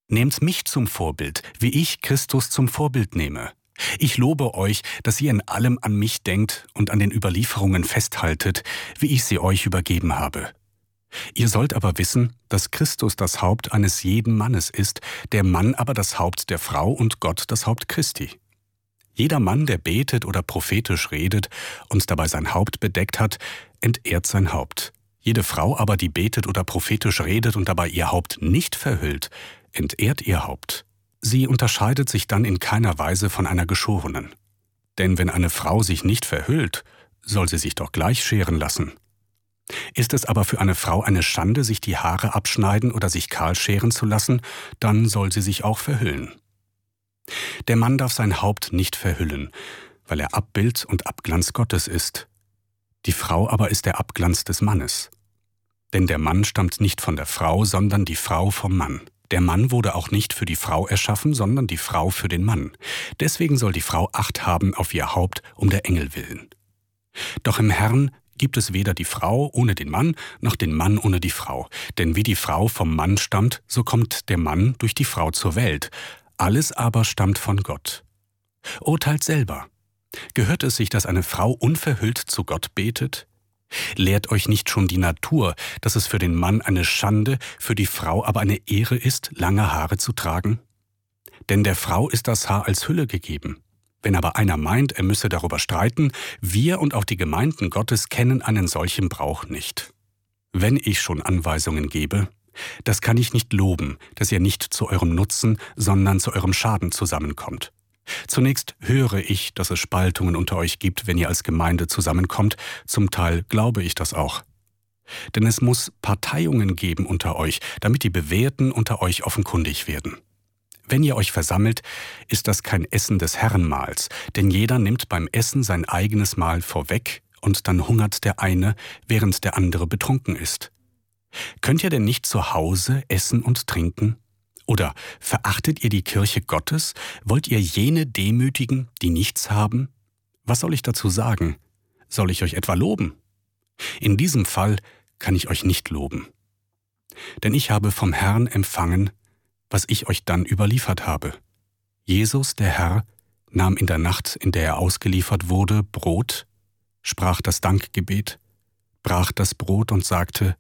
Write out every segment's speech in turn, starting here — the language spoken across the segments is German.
Nehmt mich zum Vorbild, wie ich Christus zum Vorbild nehme. Ich lobe euch, dass ihr in allem an mich denkt und an den Überlieferungen festhaltet, wie ich sie euch übergeben habe. Ihr sollt aber wissen, dass Christus das Haupt eines jeden Mannes ist, der Mann aber das Haupt der Frau und Gott das Haupt Christi. Jeder Mann, der betet oder prophetisch redet und dabei sein Haupt bedeckt hat, entehrt sein Haupt. Jede Frau aber, die betet oder prophetisch redet und dabei ihr Haupt nicht verhüllt, entehrt ihr Haupt. Sie unterscheidet sich dann in keiner Weise von einer Geschorenen. Denn wenn eine Frau sich nicht verhüllt, soll sie sich doch gleich scheren lassen. Ist es aber für eine Frau eine Schande, sich die Haare abschneiden oder sich kahl scheren zu lassen, dann soll sie sich auch verhüllen. Der Mann darf sein Haupt nicht verhüllen, weil er Abbild und Abglanz Gottes ist. Die Frau aber ist der Abglanz des Mannes. Denn der Mann stammt nicht von der Frau, sondern die Frau vom Mann. Der Mann wurde auch nicht für die Frau erschaffen, sondern die Frau für den Mann. Deswegen soll die Frau Acht haben auf ihr Haupt um der Engel willen. Doch im Herrn gibt es weder die Frau ohne den Mann, noch den Mann ohne die Frau. Denn wie die Frau vom Mann stammt, so kommt der Mann durch die Frau zur Welt. Alles aber stammt von Gott. Urteilt selber. Gehört es sich, dass eine Frau unverhüllt zu Gott betet? Lehrt euch nicht schon die Natur, dass es für den Mann eine Schande, für die Frau aber eine Ehre ist, lange Haare zu tragen? Denn der Frau ist das Haar als Hülle gegeben. Wenn aber einer meint, er müsse darüber streiten, wir und auch die Gemeinden Gottes kennen einen solchen Brauch nicht. Wenn ich schon Anweisungen gebe, das kann ich nicht loben, dass ihr nicht zu eurem Nutzen, sondern zu eurem Schaden zusammenkommt. Zunächst höre ich, dass es Spaltungen unter euch gibt, wenn ihr als Gemeinde zusammenkommt. Zum Teil glaube ich das auch. Denn es muss Parteiungen geben unter euch, damit die Bewährten unter euch offenkundig werden. Wenn ihr euch versammelt, ist das kein Essen des Herrenmahls, denn jeder nimmt beim Essen sein eigenes Mahl vorweg und dann hungert der eine, während der andere betrunken ist. Könnt ihr denn nicht zu Hause essen und trinken? Oder verachtet ihr die Kirche Gottes? Wollt ihr jene demütigen, die nichts haben? Was soll ich dazu sagen? Soll ich euch etwa loben? In diesem Fall kann ich euch nicht loben. Denn ich habe vom Herrn empfangen, was ich euch dann überliefert habe. Jesus, der Herr, nahm in der Nacht, in der er ausgeliefert wurde, Brot, sprach das Dankgebet, brach das Brot und sagte: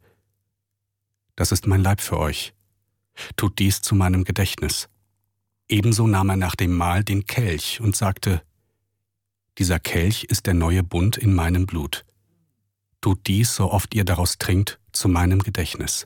Das ist mein Leib für euch. Tut dies zu meinem Gedächtnis. Ebenso nahm er nach dem Mahl den Kelch und sagte: Dieser Kelch ist der neue Bund in meinem Blut. Tut dies, so oft ihr daraus trinkt, zu meinem Gedächtnis.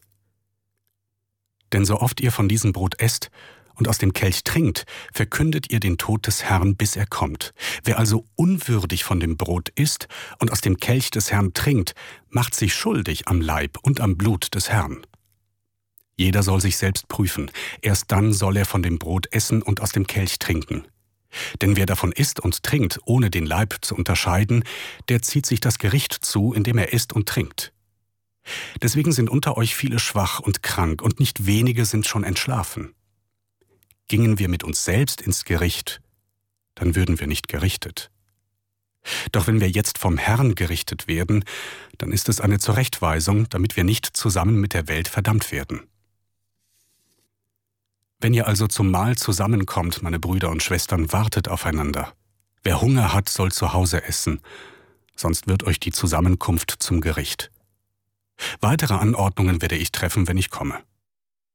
Denn so oft ihr von diesem Brot esst und aus dem Kelch trinkt, verkündet ihr den Tod des Herrn, bis er kommt. Wer also unwürdig von dem Brot isst und aus dem Kelch des Herrn trinkt, macht sich schuldig am Leib und am Blut des Herrn. Jeder soll sich selbst prüfen, erst dann soll er von dem Brot essen und aus dem Kelch trinken. Denn wer davon isst und trinkt, ohne den Leib zu unterscheiden, der zieht sich das Gericht zu, indem er isst und trinkt. Deswegen sind unter euch viele schwach und krank, und nicht wenige sind schon entschlafen. Gingen wir mit uns selbst ins Gericht, dann würden wir nicht gerichtet. Doch wenn wir jetzt vom Herrn gerichtet werden, dann ist es eine Zurechtweisung, damit wir nicht zusammen mit der Welt verdammt werden. Wenn ihr also zum Mahl zusammenkommt, meine Brüder und Schwestern, wartet aufeinander. Wer Hunger hat, soll zu Hause essen, sonst wird euch die Zusammenkunft zum Gericht. Weitere Anordnungen werde ich treffen, wenn ich komme.